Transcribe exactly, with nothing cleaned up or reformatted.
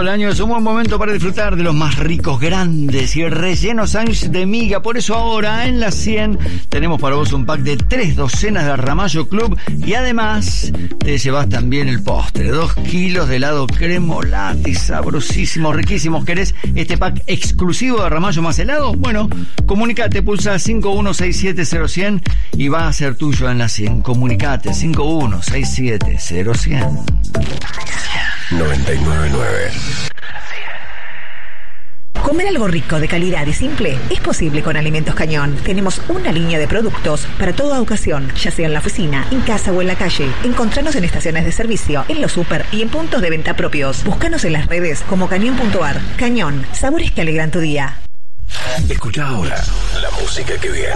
el año es un buen momento para disfrutar de los más ricos, grandes y rellenos sándwiches de miga. Por eso ahora en la cien tenemos para vos un pack de tres docenas de Ramallo Club y además te llevas también el postre, dos kilos de helado cremolati, sabrosísimos, riquísimos. ¿Querés este pack exclusivo de Ramallo más helado? Bueno, comunicate, pulsa cinco uno seis siete cero cien y va a ser tuyo en la cien. Comunicate cinco uno seis siete cero cien. noventa y nueve punto nueve. Comer algo rico, de calidad y simple es posible con Alimentos Cañón. Tenemos una línea de productos para toda ocasión, ya sea en la oficina, en casa o en la calle. Encontranos en estaciones de servicio, en los súper y en puntos de venta propios. Búscanos en las redes como cañón punto ar. Cañón, sabores que alegran tu día. Escucha ahora la música que viene.